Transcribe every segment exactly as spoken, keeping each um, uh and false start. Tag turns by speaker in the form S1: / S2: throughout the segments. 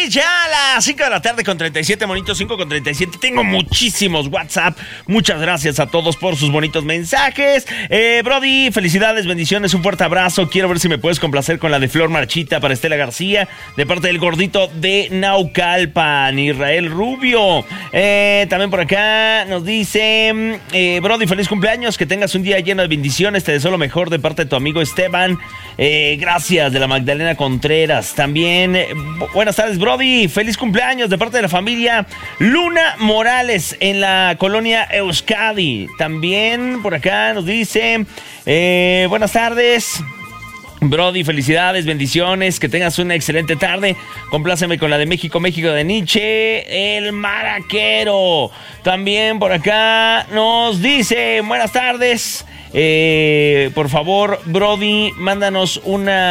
S1: ya a las cinco de la tarde con treinta y siete, monitos, cinco con treinta y siete. Tengo muchísimos WhatsApp. Muchas gracias a todos por sus bonitos mensajes. Eh, Brody, felicidades, bendiciones, un fuerte abrazo. Quiero ver si me puedes complacer con la de Flor Marchita para Estela García, de parte del gordito de Naucalpan, Israel Rubio. Eh, también por acá nos dice, eh, Brody, feliz cumpleaños, que tengas un día lleno de bendiciones. Te deseo lo mejor de parte de tu amigo Esteban. Eh, gracias, de la Magdalena Contreras. También, eh, buenas tardes, Brody. Feliz cumpleaños de parte de la familia Luna Morales en la colonia Euskadi. También por acá nos dice, eh, buenas tardes, Brody, felicidades, bendiciones, que tengas una excelente tarde. Compláceme con la de México, México de Nietzsche, el maraquero. También por acá nos dice, buenas tardes. Eh, por favor, Brody, mándanos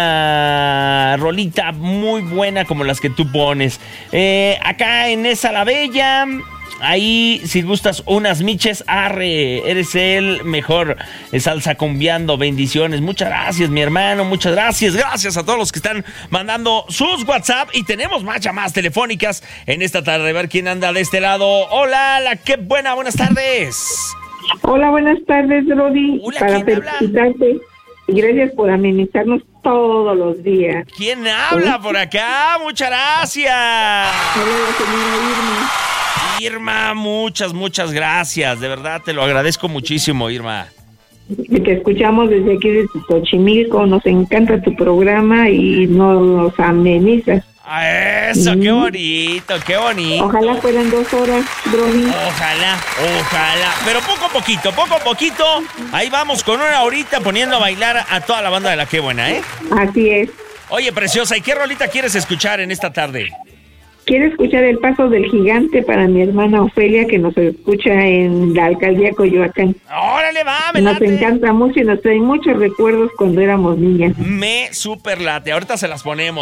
S1: una rolita muy buena como las que tú pones. Eh, acá en esa la bella. Ahí, si gustas unas miches, arre, eres el mejor. Salsa cumbiando, bendiciones. Muchas gracias, mi hermano, muchas gracias. Gracias a todos los que están mandando sus WhatsApp. Y tenemos más llamadas telefónicas en esta tarde. A ver quién anda de este lado. Hola, la qué buena, buenas tardes.
S2: Hola, buenas tardes, Brody.
S1: Hola,
S2: para felicitarte y gracias por amenizarnos todos los días.
S1: ¿Quién habla ¿Eh? por acá? Muchas gracias.
S2: Hola, la señora Irma.
S1: Irma, muchas, muchas gracias. De verdad, te lo agradezco muchísimo, Irma.
S2: Te escuchamos desde aquí, desde Xochimilco. Nos encanta tu programa y nos amenizas.
S1: Eso, mm. qué bonito, qué bonito.
S2: Ojalá fueran dos horas, Brody.
S1: Ojalá, ojalá. Pero poco a poquito, poco a poquito. Ahí vamos con una horita poniendo a bailar a toda la banda de la Qué Buena, ¿eh?
S2: Así es.
S1: Oye, preciosa, ¿y qué rolita quieres escuchar en esta tarde?
S2: Quiero escuchar El Paso del Gigante para mi hermana Ofelia, que nos escucha en la alcaldía Coyoacán.
S1: ¡Órale, va! Me
S2: Nos
S1: late.
S2: encanta mucho y nos trae muchos recuerdos cuando éramos niñas.
S1: Me super late. Ahorita se las ponemos.